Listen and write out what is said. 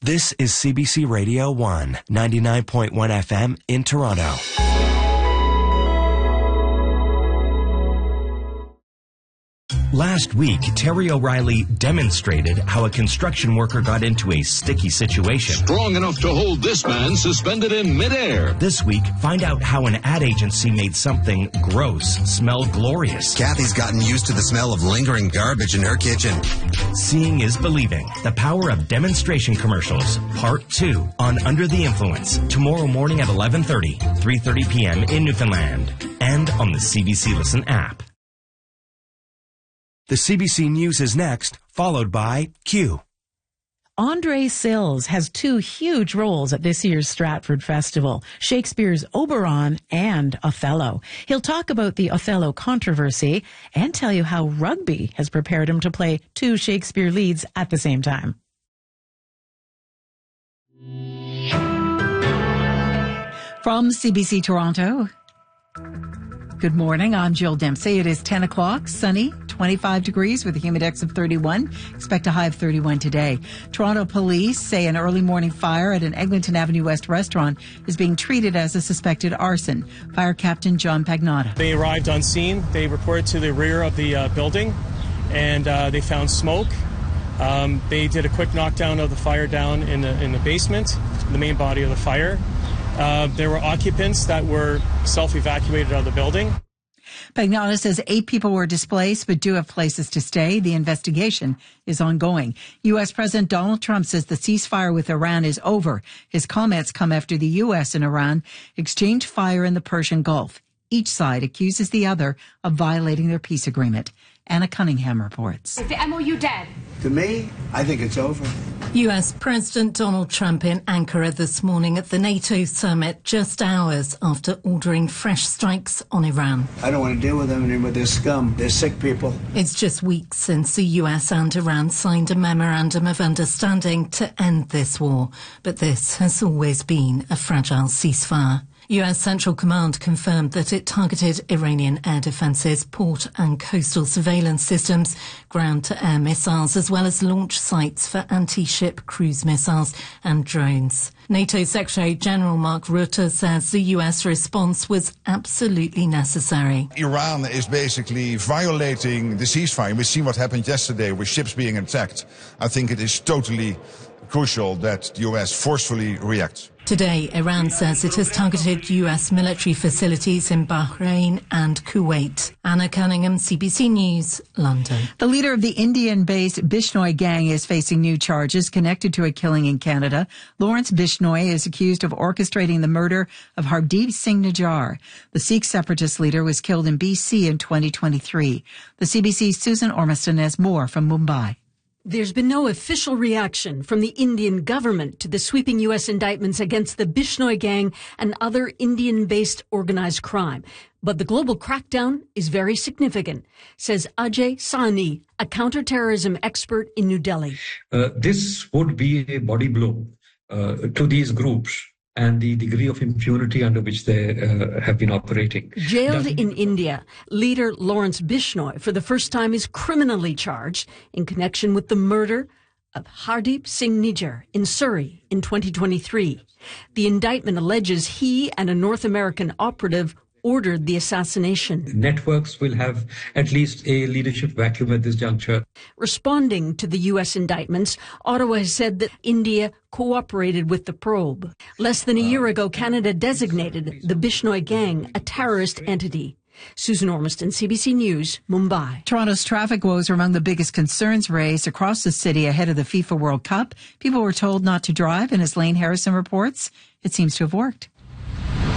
This is CBC Radio 1, 99.1 FM in Toronto. Last week, Terry O'Reilly demonstrated how a construction worker got into a sticky situation. Strong enough to hold this man suspended in midair. This week, find out how an ad agency made something gross smell glorious. Kathy's gotten used to the smell of lingering garbage in her kitchen. Seeing is believing. The power of demonstration commercials. Part 2 on Under the Influence. Tomorrow morning at 11:30, 3:30 p.m. in Newfoundland. And on the CBC Listen app. The CBC News is next, followed by Q. Andre Sills has 2 huge roles at this year's Stratford Festival, Shakespeare's Oberon and Othello. He'll talk about the Othello controversy and tell you how rugby has prepared him to play 2 Shakespeare leads at the same time. From CBC Toronto, good morning. I'm Jill Dempsey. It is 10 o'clock, sunny, 25 degrees with a humidex of 31. Expect a high of 31 today. Toronto police say an early morning fire at an Eglinton Avenue West restaurant is being treated as a suspected arson. Fire Captain John Pagnotta. They arrived on scene. They reported to the rear of the building, and they found smoke. They did a quick knockdown of the fire down in the basement, the main body of the fire. There were occupants that were self-evacuated out of the building. Pagnotta says 8 people were displaced but do have places to stay. The investigation is ongoing. U.S. President Donald Trump says the ceasefire with Iran is over. His comments come after the U.S. and Iran exchanged fire in the Persian Gulf. Each side accuses the other of violating their peace agreement. Anna Cunningham reports. Is the MOU dead? To me, I think it's over. U.S. President Donald Trump in Ankara this morning at the NATO summit, just hours after ordering fresh strikes on Iran. I don't want to deal with them anymore. They're scum. They're sick people. It's just weeks since the U.S. and Iran signed a memorandum of understanding to end this war. But this has always been a fragile ceasefire. U.S. Central Command confirmed that it targeted Iranian air defences, port and coastal surveillance systems, ground-to-air missiles, as well as launch sites for anti-ship cruise missiles and drones. NATO Secretary-General Mark Rutte says the U.S. response was absolutely necessary. Iran is basically violating the ceasefire. We've seen what happened yesterday with ships being attacked. I think it is totally crucial that the U.S. forcefully reacts. Today, Iran says it has targeted U.S. military facilities in Bahrain and Kuwait. Anna Cunningham, CBC News, London. The leader of the Indian-based Bishnoi gang is facing new charges connected to a killing in Canada. Lawrence Bishnoi is accused of orchestrating the murder of Hardeep Singh Nijjar. The Sikh separatist leader was killed in BC in 2023. The CBC's Susan Ormiston has more from Mumbai. There's been no official reaction from the Indian government to the sweeping U.S. indictments against the Bishnoi gang and other Indian-based organized crime. But the global crackdown is very significant, says Ajay Sahni, a counterterrorism expert in New Delhi. This would be a body blow to these groups and the degree of impunity under which they have been operating. Jailed in India, leader Lawrence Bishnoi for the first time is criminally charged in connection with the murder of Hardeep Singh Nijjar in Surrey in 2023. The indictment alleges he and a North American operative ordered the assassination. Networks will have at least a leadership vacuum at this juncture. Responding to the U.S. indictments, Ottawa has said that India cooperated with the probe. Less than a year ago, Canada designated the Bishnoi gang a terrorist entity. Susan Ormiston, CBC News, Mumbai. Toronto's traffic woes are among the biggest concerns raised across the city ahead of the FIFA World Cup. People were told not to drive, and as Lane Harrison reports, it seems to have worked.